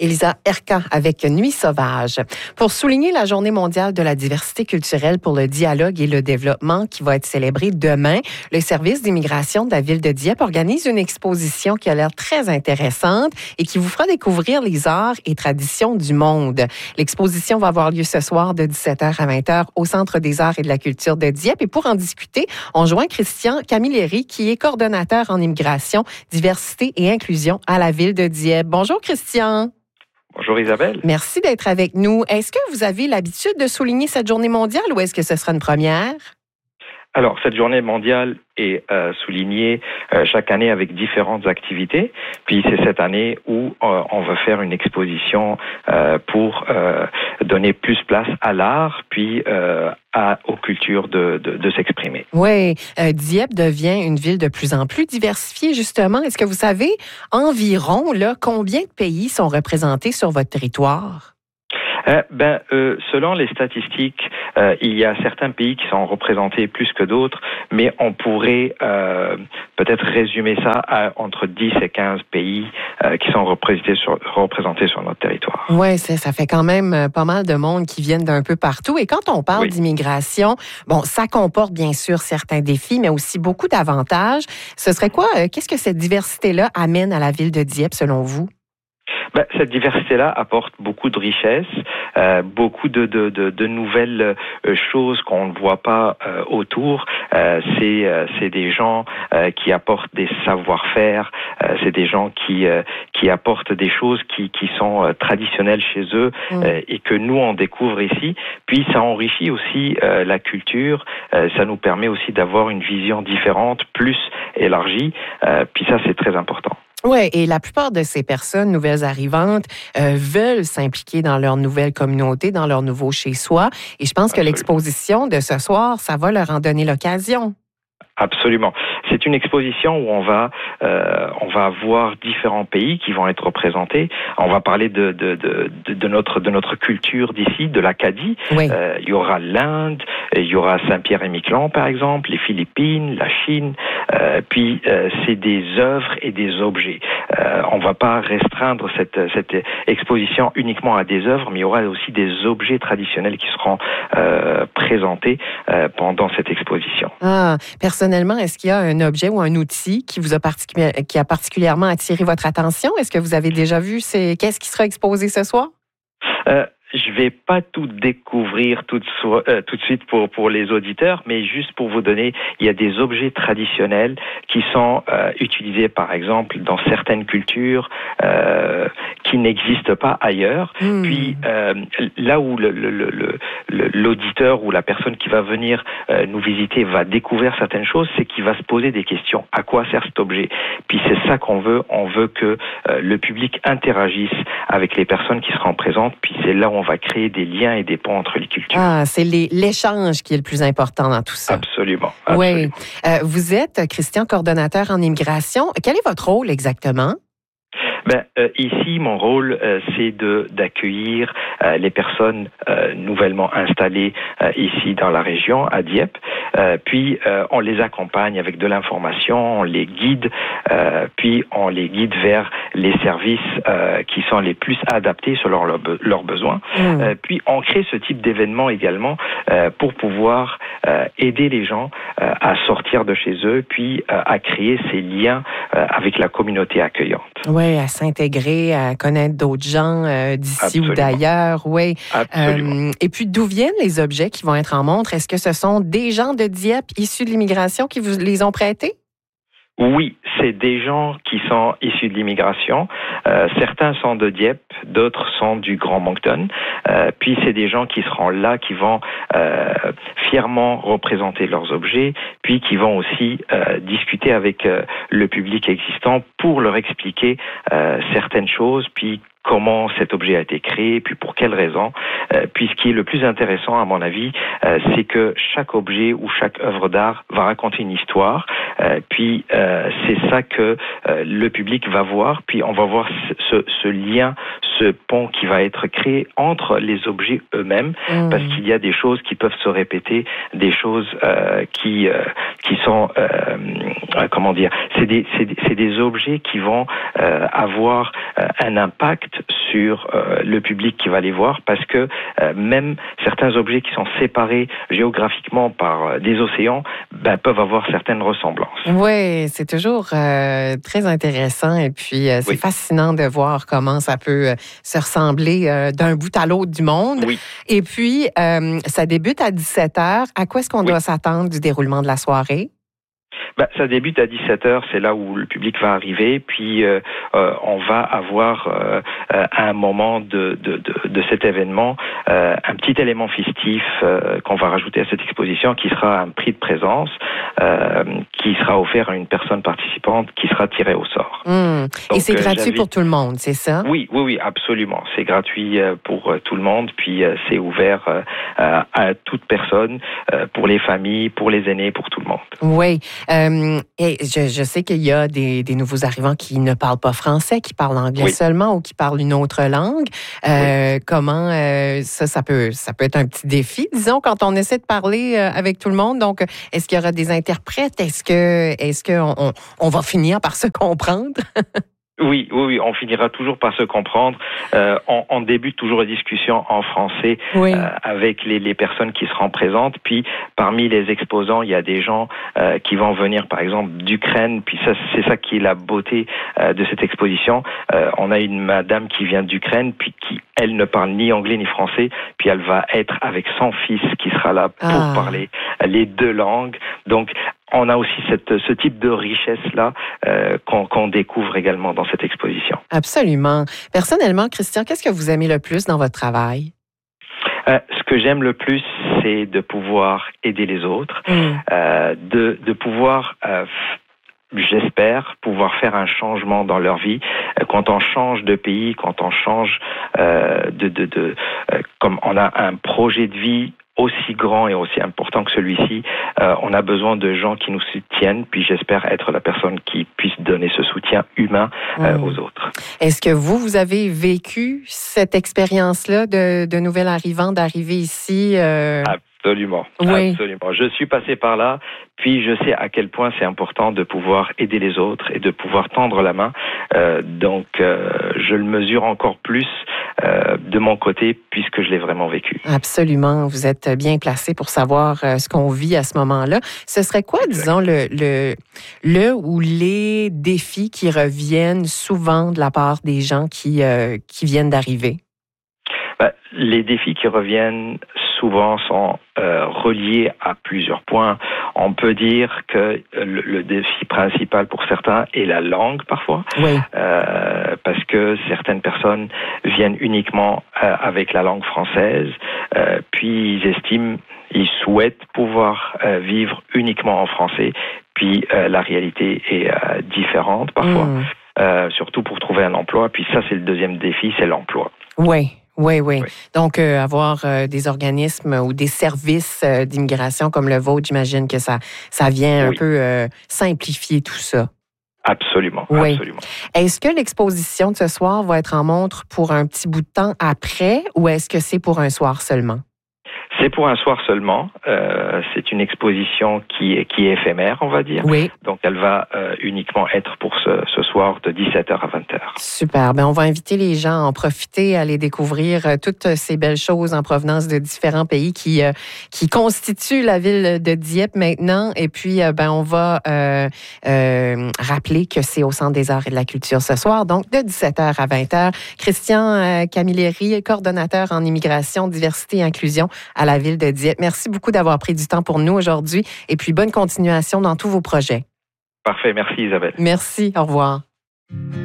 Elisa Ercan avec Nuit sauvage. Pour souligner la Journée mondiale de la diversité culturelle pour le dialogue et le développement qui va être célébrée demain, le service d'immigration de la ville de Dieppe organise une exposition qui a l'air très intéressante et qui vous fera découvrir les arts et traditions du monde. L'exposition va avoir lieu ce soir de 17h à 20h au Centre des arts et de la culture de Dieppe. Et pour en discuter, on joint Christian Camilleri, qui est coordonnateur en immigration, diversité et inclusion à la ville de Dieppe. Bonjour Christian. Bonjour Isabelle. Merci d'être avec nous. Est-ce que vous avez l'habitude de souligner cette journée mondiale ou est-ce que ce sera une première? Alors, cette journée mondiale est soulignée chaque année avec différentes activités. Puis c'est cette année où on va faire une exposition pour donner plus place à l'art, puis aux cultures de s'exprimer. Oui, Dieppe devient une ville de plus en plus diversifiée, justement. Est-ce que vous savez environ combien de pays sont représentés sur votre territoire? Selon les statistiques, il y a certains pays qui sont représentés plus que d'autres, mais on pourrait peut-être résumer ça à entre 10 et 15 pays qui sont représentés sur notre territoire. Oui, ça fait quand même pas mal de monde qui viennent d'un peu partout. Et quand on parle d'immigration, bon, ça comporte bien sûr certains défis, mais aussi beaucoup d'avantages. Ce serait quoi? Qu'est-ce que cette diversité-là amène à la ville de Dieppe, selon vous? Cette diversité-là apporte beaucoup de richesses, beaucoup de nouvelles choses qu'on ne voit pas autour. C'est des gens qui apportent des savoir-faire, c'est des gens qui apportent des choses qui sont traditionnelles chez eux et que nous, on découvre ici. Puis ça enrichit aussi la culture, ça nous permet aussi d'avoir une vision différente, plus élargie, puis ça, c'est très important. Oui, et la plupart de ces personnes nouvelles arrivantes veulent s'impliquer dans leur nouvelle communauté, dans leur nouveau chez-soi. Et je pense que l'exposition de ce soir, ça va leur en donner l'occasion. Absolument. C'est une exposition où on va voir différents pays qui vont être représentés. On va parler de notre culture d'ici, de l'Acadie. Oui. Il y aura l'Inde, il y aura Saint-Pierre-et-Miquelon par exemple, les Philippines, la Chine. Puis c'est des œuvres et des objets. On va pas restreindre cette exposition uniquement à des œuvres, mais il y aura aussi des objets traditionnels qui seront présentés pendant cette exposition. Personnellement, est-ce qu'il y a un objet ou un outil qui vous a qui a particulièrement attiré votre attention? Est-ce que vous avez déjà vu qu'est-ce qui sera exposé ce soir? Je vais pas tout découvrir tout de suite pour les auditeurs, mais juste pour vous donner, il y a des objets traditionnels qui sont utilisés, par exemple, dans certaines cultures qui n'existent pas ailleurs. Puis là où l'auditeur ou la personne qui va venir nous visiter va découvrir certaines choses, c'est qu'il va se poser des questions. À quoi sert cet objet? Puis c'est ça qu'on veut. On veut que le public interagisse avec les personnes qui seront présentes. Puis c'est là où on va créer des liens et des ponts entre les cultures. C'est l'échange qui est le plus important dans tout ça. Absolument. Oui. Vous êtes, Christian, coordonnateur en immigration. Quel est votre rôle exactement? Ici, mon rôle, c'est d'accueillir les personnes nouvellement installées ici dans la région, à Dieppe. Puis, on les accompagne avec de l'information, on les guide, puis on les guide vers les services qui sont les plus adaptés selon leurs besoins. Puis, on crée ce type d'événement également pour pouvoir aider les gens à sortir de chez eux, puis à créer ces liens avec la communauté accueillante. Oui, à s'intégrer, à connaître d'autres gens d'ici ou d'ailleurs. Oui. Et puis, d'où viennent les objets qui vont être en montre? Est-ce que ce sont des gens de Dieppe issus de l'immigration qui vous les ont prêtés? Oui, c'est des gens qui sont issus de l'immigration. Certains sont de Dieppe, d'autres sont du Grand Moncton. Puis c'est des gens qui seront là, qui vont fièrement représenter leurs objets, puis qui vont aussi discuter avec le public existant pour leur expliquer certaines choses, puis comment cet objet a été créé, puis pour quelles raisons. Puis ce qui est le plus intéressant, à mon avis, c'est que chaque objet ou chaque œuvre d'art va raconter une histoire. Puis c'est ça que le public va voir. Puis on va voir ce lien, ce pont qui va être créé entre les objets eux-mêmes, parce qu'il y a des choses qui peuvent se répéter, des choses qui sont comment dire, c'est des objets qui vont avoir un impact sur le public qui va les voir, parce que même certains objets qui sont séparés géographiquement par des océans peuvent avoir certaines ressemblances. Oui, c'est toujours très intéressant et puis c'est fascinant de voir comment ça peut se ressembler d'un bout à l'autre du monde. Oui. Et puis, ça débute à 17h. À quoi est-ce qu'on doit s'attendre du déroulement de la soirée? Ça débute à 17h, c'est là où le public va arriver, puis on va avoir à un moment de cet événement un petit élément festif qu'on va rajouter à cette exposition, qui sera un prix de présence qui sera offert à une personne participante qui sera tirée au sort. Donc, et c'est gratuit pour tout le monde, c'est ça? Oui, absolument. C'est gratuit pour tout le monde, puis c'est ouvert à toute personne, pour les familles, pour les aînés, pour tout le monde. Oui. Et je sais qu'il y a des nouveaux arrivants qui ne parlent pas français, qui parlent anglais seulement ou qui parlent une autre langue. Comment ça peut être un petit défi, disons, quand on essaie de parler avec tout le monde. Donc, est-ce qu'il y aura des interprètes? Est-ce qu'on va finir par se comprendre? Oui, on finira toujours par se comprendre. On débute toujours la discussion en français avec les personnes qui seront présentes. Puis, parmi les exposants, il y a des gens qui vont venir, par exemple, d'Ukraine. Puis c'est ça qui est la beauté de cette exposition. On a une madame qui vient d'Ukraine, puis qui, elle, ne parle ni anglais ni français. Puis elle va être avec son fils qui sera là pour parler les deux langues. Donc, on a aussi ce type de richesse-là qu'on découvre également dans cette exposition. Absolument. Personnellement, Christian, qu'est-ce que vous aimez le plus dans votre travail? Ce que j'aime le plus, c'est de pouvoir aider les autres, de pouvoir... j'espère pouvoir faire un changement dans leur vie. Quand on change de pays, quand on change comme on a un projet de vie aussi grand et aussi important que celui-ci, on a besoin de gens qui nous soutiennent, puis j'espère être la personne qui puisse donner ce soutien humain aux autres. Est-ce que vous avez vécu cette expérience-là de nouvel arrivant, d'arriver ici? Absolument. Je suis passé par là, puis je sais à quel point c'est important de pouvoir aider les autres et de pouvoir tendre la main. Donc, je le mesure encore plus de mon côté, puisque je l'ai vraiment vécu. Absolument. Vous êtes bien placé pour savoir ce qu'on vit à ce moment-là. Ce serait quoi, disons, le ou les défis qui reviennent souvent de la part des gens qui viennent d'arriver? Les défis qui reviennent souvent sont reliés à plusieurs points. On peut dire que le défi principal pour certains est la langue parfois, parce que certaines personnes viennent uniquement avec la langue française, puis ils souhaitent pouvoir vivre uniquement en français, puis la réalité est différente parfois, surtout pour trouver un emploi. Puis ça, c'est le deuxième défi, c'est l'emploi. Oui. Donc, avoir des organismes ou des services d'immigration comme le vôtre, j'imagine que ça vient un peu simplifier tout ça. Absolument. Est-ce que l'exposition de ce soir va être en montre pour un petit bout de temps après ou est-ce que c'est pour un soir seulement? C'est pour un soir seulement. C'est une exposition qui est éphémère, on va dire. Oui. Donc, elle va uniquement être pour ce soir de 17h à 20h. Super. On va inviter les gens à en profiter, à aller découvrir toutes ces belles choses en provenance de différents pays qui constituent la ville de Dieppe maintenant. Et puis, on va rappeler que c'est au Centre des arts et de la culture ce soir, donc de 17h à 20h. Christian Camilleri, coordonnateur en immigration, diversité et inclusion à la ville de Dieppe. Merci beaucoup d'avoir pris du temps pour nous aujourd'hui et puis bonne continuation dans tous vos projets. Parfait. Merci Isabelle. Merci. Au revoir.